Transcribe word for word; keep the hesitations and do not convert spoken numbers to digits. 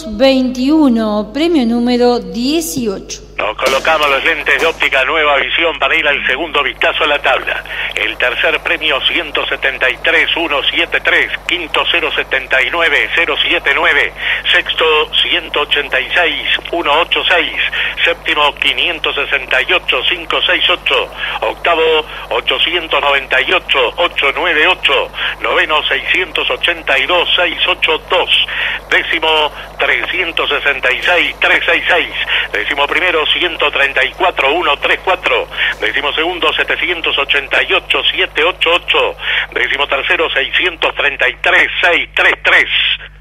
veintiuno, premio número dieciocho. Nos colocamos los lentes de óptica Nueva Visión para ir al segundo vistazo a la tabla. El tercer premio ciento setenta y tres mil ciento setenta y tres, quinto cero setenta y nueve mil setenta y nueve, sexto ciento ochenta y seis mil ciento ochenta y seis, séptimo quinientos sesenta y ocho mil quinientos sesenta y ocho, octavo ochocientos noventa y ocho mil ochocientos noventa y ocho, noveno seiscientos ochenta y dos mil seiscientos ochenta y dos, décimo trescientos sesenta y seis mil trescientos sesenta y seis, décimo primero ciento treinta y cuatro mil ciento treinta y cuatro, décimo segundo setecientos ochenta y ocho mil setecientos ochenta y ocho, décimo tercero seiscientos treinta y tres mil seiscientos treinta y tres.